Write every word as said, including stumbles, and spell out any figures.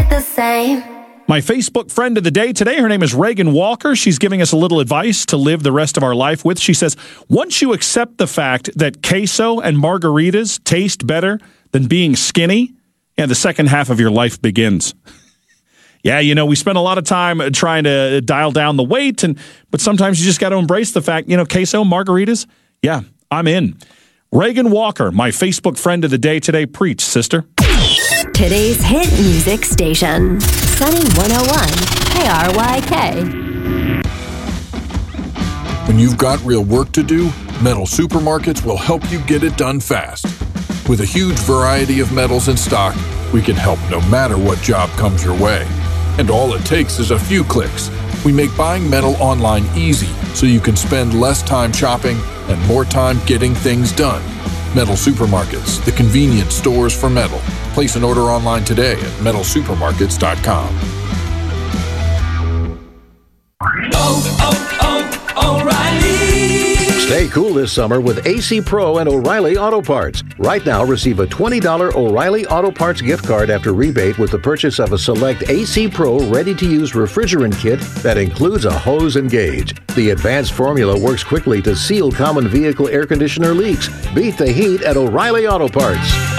it the same. My Facebook friend of the day today, her name is Reagan Walker. She's giving us a little advice to live the rest of our life with. She says, once you accept the fact that queso and margaritas taste better than being skinny, yeah, the second half of your life begins. Yeah, you know, we spend a lot of time trying to dial down the weight, and but sometimes you just got to embrace the fact, you know, queso, margaritas, yeah, I'm in. Reagan Walker, my Facebook friend of the day today. Preach, sister. Today's hit music station, Sunny one oh one K R Y K. When you've got real work to do, Metal Supermarkets will help you get it done fast. With a huge variety of metals in stock, we can help no matter what job comes your way. And all it takes is a few clicks. We make buying metal online easy so you can spend less time shopping and more time getting things done. Metal Supermarkets, the convenient stores for metal. Place an order online today at metal supermarkets dot com. Oh, oh, oh, O'Reilly! Stay cool this summer with A C Pro and O'Reilly Auto Parts. Right now, receive a twenty dollars O'Reilly Auto Parts gift card after rebate with the purchase of a select A C Pro ready-to-use refrigerant kit that includes a hose and gauge. The advanced formula works quickly to seal common vehicle air conditioner leaks. Beat the heat at O'Reilly Auto Parts.